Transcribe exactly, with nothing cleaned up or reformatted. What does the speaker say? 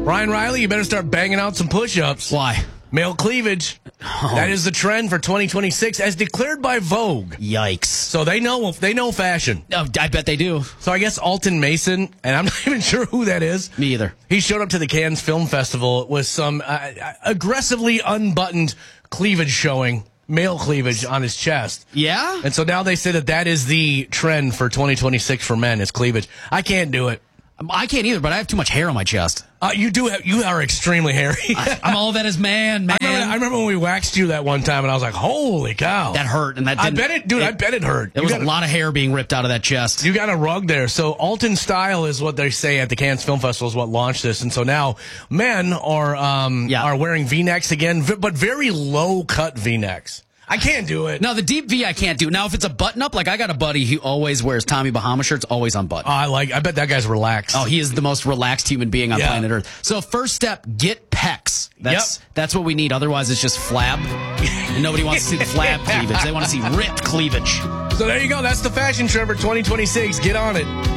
Ryan Riley, you better start banging out some push-ups. Why? Male cleavage. Oh. That is the trend for twenty twenty-six, as declared by Vogue. Yikes. So they know they know fashion. Oh, I bet they do. So I guess Alton Mason, and I'm not even sure who that is. Me either. He showed up to the Cannes Film Festival with some uh, aggressively unbuttoned cleavage showing, male cleavage on his chest. Yeah? And so now they say that that is the trend for twenty twenty-six for men, is cleavage. I can't do it. I can't either, but I have too much hair on my chest. Uh, you do have, you are extremely hairy. I, I'm all that is man, man. I remember, I remember when we waxed you that one time, and I was like, holy cow. That hurt. And that I didn't, bet it, dude, it, I bet it hurt. There You was got a lot of hair being ripped out of that chest. You got a rug there. So Alton Style is what they say at the Cannes Film Festival is what launched this. And so now men are um, Yeah. are wearing V-necks again, v- but very low-cut V-necks. I can't do it. No, the deep V I can't do. Now, if it's a button-up, like I got a buddy who always wears Tommy Bahama shirts, always unbuttoned. Oh, I like. I bet that guy's relaxed. Oh, he is the most relaxed human being on Yeah. planet Earth. So first step, get pecs. That's Yep. that's what we need. Otherwise, it's just flab. And nobody wants to see the flab cleavage. They want to see ripped cleavage. So there you go. That's the fashion trend for twenty twenty-six. Get on it.